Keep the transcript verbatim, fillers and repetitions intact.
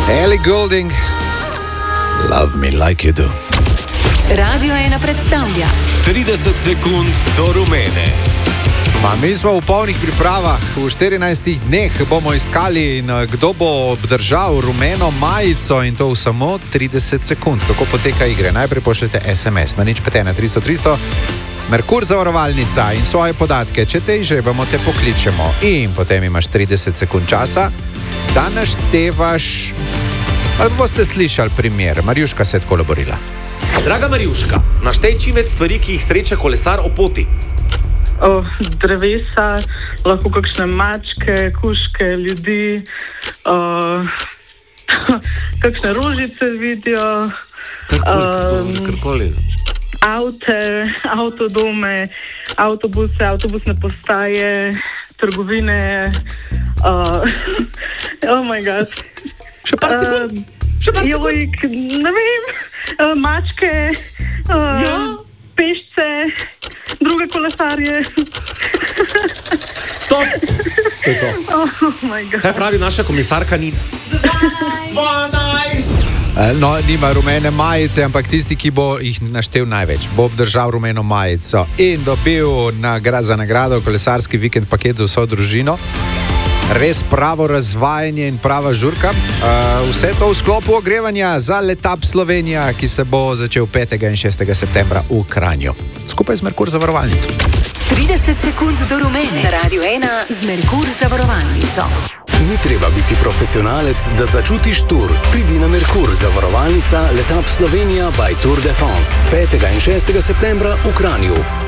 Ellie Goulding, Love Me Like You Do. Radio ena predstavlja trideset sekund do rumene. Pa mi smo v polnih pripravah, v štirinajstih dneh bomo iskali, kdo bo obdržal rumeno majico in to v samo trideset sekund. Kako poteka igre? Najprej pošljete es em es na nič pet ena tristo tristo, Merkur zavarovalnica in svoje podatke. Če te izžrebamo, te pokličemo in potem imaš trideset sekund časa, da naštevaš, ali boste slišali primer. Marjuška se je tako laborila. Draga Marjuška, naštej čim več stvari, ki jih sreča kolesar o poti. Oh, drevesa, lahko kakšne mačke, kužke, ljudi, uh, kakšne rožice vidijo, Karkoli, karkoli. avte, avtodome, avtobuse, avtobusne postaje, trgovine. Uh, oh moj bog. Še par sekund. Še par sekund. Joj, ne vem, uh, mačke, uh, Ja. pešce, druge kolesarje. Stop. To je to. Oh moj bog. Kaj pravi naša komisarka Nina? dvanajst. No, nima rumene majice, ampak tisti, ki bo jih naštel največ, bo obdržal rumeno majico in dobil nagra za nagrado kolesarski vikend paket za vso družino. Res pravo razvajanje in prava žurka. Uh, vse to v sklopu ogrevanja za Letap Slovenija, ki se bo začel petega in šestega septembra v Kranju. Skupaj z Merkur zavarovalnico. trideset sekund do rumene. Radio ena z Merkur zavarovalnico. Ni treba biti profesionalec, da začutiš tur. Pridi na Merkur zavarovalnica Letap Slovenija by Tour de France petega in šestega septembra v Kranju.